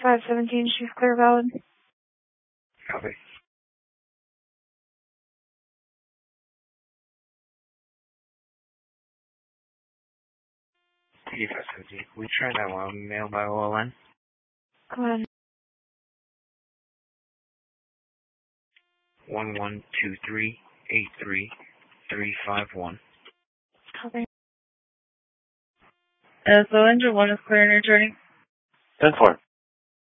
517, she's clear valid. Copy. T517, we try that one, mail by OLN. Go ahead. 1123833351. Copy. So engine 1 is clear and returning. 10-4.